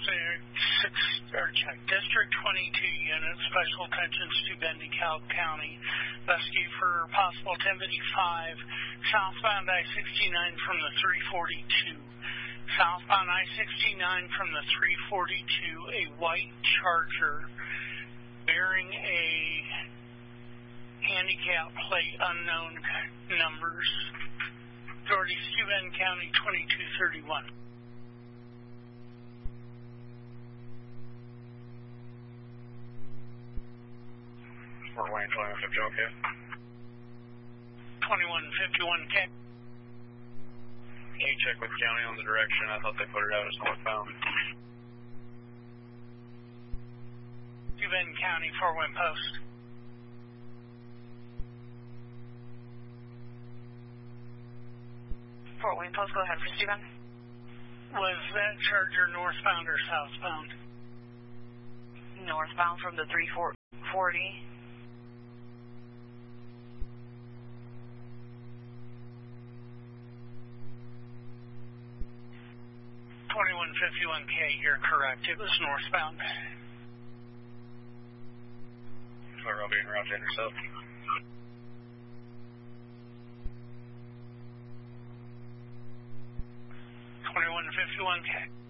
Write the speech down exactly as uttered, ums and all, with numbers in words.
six, or check, District twenty-two unit, special attention to Bend, DeKalb County. Rescue for possible activity five, southbound I sixty-nine from the three forty-two. Southbound I sixty-nine from the three forty-two, a white Charger bearing a handicap plate, unknown numbers. Authorities, Steuben Bend County, twenty-two thirty-one. Fort Wayne, twenty-one fifty-one K. twenty-one fifty-one K. Can you check with county on the direction? I thought they put it out as northbound. Steuben Bend County, Fort Wayne Post. Fort Wayne Post, go ahead for Steuben. Was that Charger northbound or southbound? Northbound from the three forty. twenty-one fifty-one K, you're correct. It was northbound. We're being route to intercept. twenty-one fifty-one K.